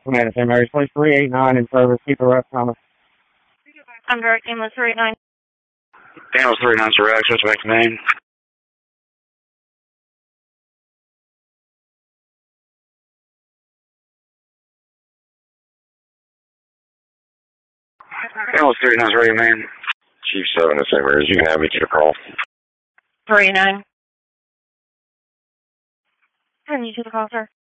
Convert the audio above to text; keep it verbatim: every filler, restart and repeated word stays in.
Commander Saint Mary's, place three eight nine in service. Keep the rest, Thomas. I'm direct ambulance three eight nine. Ambulance three eight nine, sir, access back to main. Ambulance three eight nine is ready, man. Chief seven to Saint Mary's, you can have me to the call. three eight nine. Send you to the call, sir.